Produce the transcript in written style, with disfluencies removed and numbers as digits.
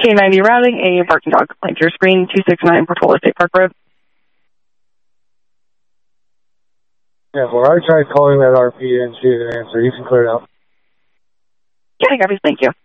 K90 routing, a barking dog. Complaint to your screen, 269 Portola State Park Road. Yeah, well, I tried calling that RP and she didn't answer. You can clear it out. Yeah, I got it. Thank you.